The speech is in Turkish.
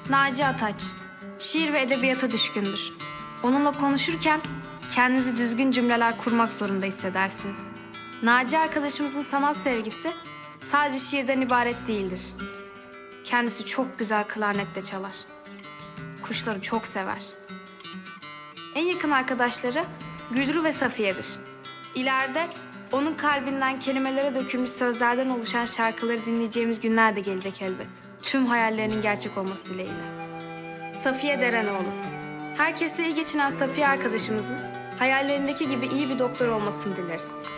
Naci Ataç. Şiir ve edebiyata düşkündür. Onunla konuşurken kendinizi düzgün cümleler kurmak zorunda hissedersiniz. Naci arkadaşımızın sanat sevgisi sadece şiirden ibaret değildir. Kendisi çok güzel klarnetle çalar. Kuşları çok sever. En yakın arkadaşları Gülru ve Safiye'dir. İleride onun kalbinden kelimelere dökülmüş sözlerden oluşan şarkıları dinleyeceğimiz günler de gelecek elbet. Tüm hayallerinin gerçek olması dileğiyle. Safiye Derenoğlu. Herkesle iyi geçinen Safiye arkadaşımızın hayallerindeki gibi iyi bir doktor olmasını dileriz.